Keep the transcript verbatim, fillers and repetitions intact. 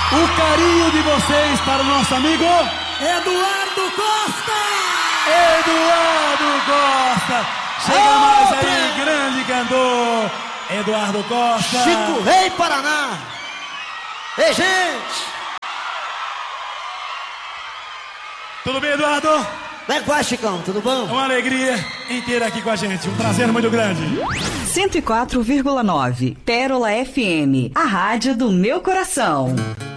o carinho de vocês para o nosso amigo Eduardo Costa! Eduardo Costa! Chega mais aí, grande cantor Eduardo Costa! Chico Rei Paraná! Ei, gente! Tudo bem, Eduardo? Como é que vai, Chicão? Tudo bom? Uma alegria em ter aqui com a gente, um prazer muito grande. cento e quatro vírgula nove Pérola F M, a rádio do meu coração.